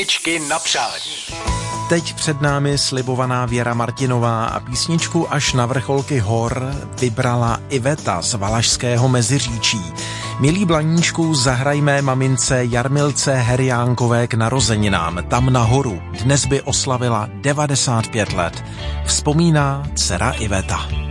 Na přání. Teď před námi slibovaná Věra Martinová a písničku Až na vrcholky hor vybrala Iveta z Valašského Meziříčí. Milí Blaníčku, zahrajme mamince Jarmilce Heriánkové k narozeninám tam nahoru. Dnes by oslavila 95 let. Vzpomíná dcera Iveta.